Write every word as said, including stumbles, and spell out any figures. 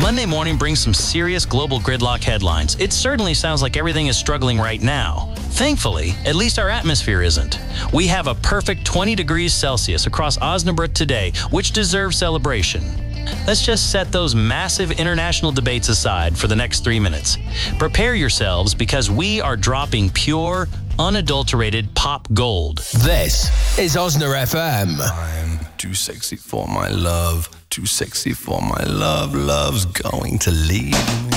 Monday morning brings some serious global gridlock headlines. It certainly sounds like everything is struggling right now. Thankfully, at least our atmosphere isn't. We have a perfect twenty degrees Celsius across Osnabrück today, which deserves celebration. Let's just set those massive international debates aside for the next three minutes. Prepare yourselves because we are dropping pure, unadulterated pop gold. This is Osna F M. I'm too sexy for my love, too sexy for my love. Love's going to leave me.